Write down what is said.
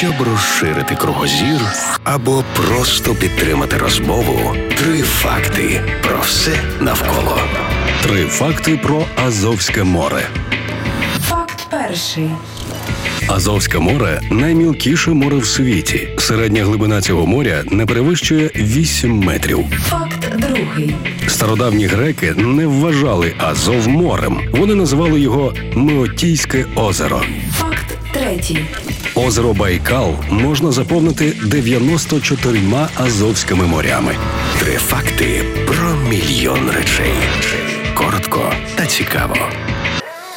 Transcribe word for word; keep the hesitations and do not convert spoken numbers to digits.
Щоб розширити кругозір або просто підтримати розмову, три факти про все навколо. Три факти про Азовське море. Факт перший. Азовське море – наймілкіше море в світі. Середня глибина цього моря не перевищує вісім метрів. Факт другий. Стародавні греки не вважали Азов морем. Вони називали його Меотійське озеро. Факт третій. Озеро Байкал можна заповнити дев'яносто чотирма Азовськими морями. Три факти про мільйон речей. Коротко та цікаво.